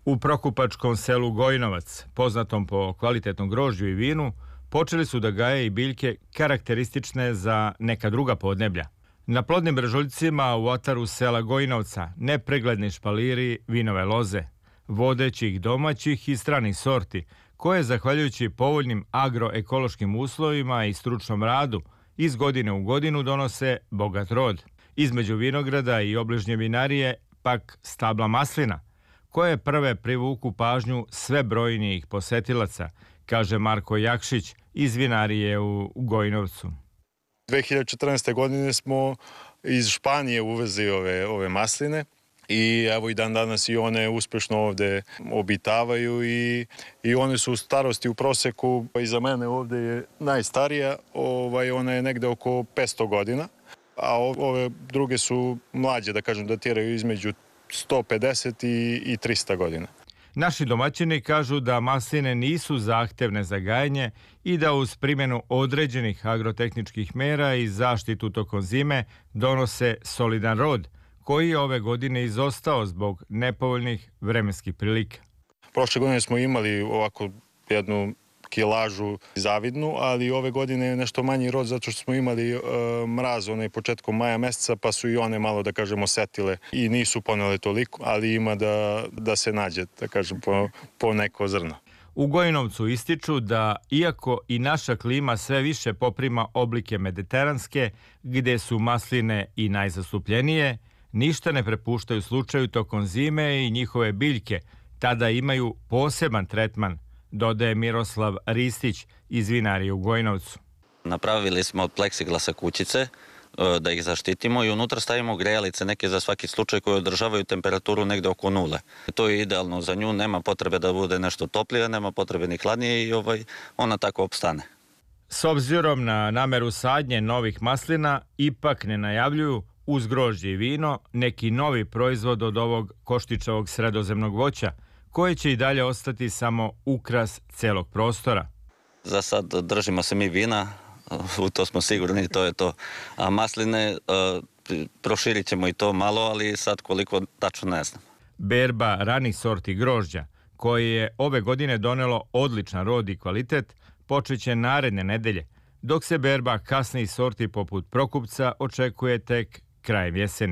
U prokupačkom selu Gojnovac, poznatom po kvalitetnom grožđu i vinu, počeli su da gaje i biljke karakteristične za neka druga podneblja. Na plodnim brežuljcima u otaru sela Gojnovca nepregledni špaliri vinove loze, vodećih domaćih i stranih sorti, koje, zahvaljujući povoljnim agroekološkim uslovima i stručnom radu, iz godine u godinu donose bogat rod. Između vinograda i obližnje vinarije pak stabla maslina, koje prve privuku pažnju sve brojnijih posetilaca, kaže Marko Jakšić iz vinarije u Gojnovcu. 2014. godine smo iz Španije uvezli ove masline i evo i dan danas i one uspešno ovde obitavaju i one su u starosti u proseku, iza mene ovde je najstarija, ona je negde oko 500 godina, a ove druge su mlađe, da kažem, datiraju između 150 i 300 godina. Naši domaćini kažu da masline nisu zahtevne za gajenje i da uz primjenu određenih agrotehničkih mera i zaštitu tokom zime donose solidan rod, koji je ove godine izostao zbog nepovoljnih vremenskih prilika. Prošle godine smo imali ovako jednu kilažu zavidnu, ali ove godine je nešto manji rod zato što smo imali mraz početkom maja meseca, pa su i one malo, da kažem, osetile i nisu ponele toliko, ali ima da se nađe, da kažem, po neko zrno. U Gojnovcu ističu da, iako i naša klima sve više poprima oblike mediteranske, gde su masline i najzastupljenije, ništa ne prepuštaju slučaju tokom zime i njihove biljke tada imaju poseban tretman, dodaje Miroslav Ristić iz vinarije u Gojnovcu. Napravili smo od pleksiglasa kućice da ih zaštitimo i unutra stavimo grejalice neke za svaki slučaj koje održavaju temperaturu negde oko nule. To je idealno za nju, nema potrebe da bude nešto toplije, nema potrebe ni hladnije i ona tako opstane. S obzirom na nameru sadnje novih maslina, ipak ne najavljuju uz grožđe i vino neki novi proizvod od ovog koštičavog sredozemnog voća, koje će i dalje ostati samo ukras celog prostora. Za sad držimo se mi vina, u to smo sigurni, to je to. A masline proširit ćemo i to malo, ali sad koliko tačno ne znam. Berba ranih sorti grožđa, koje je ove godine donelo odličan rod i kvalitet, počeće naredne nedelje, dok se berba kasnijih sorti poput Prokupca očekuje tek krajem jeseni.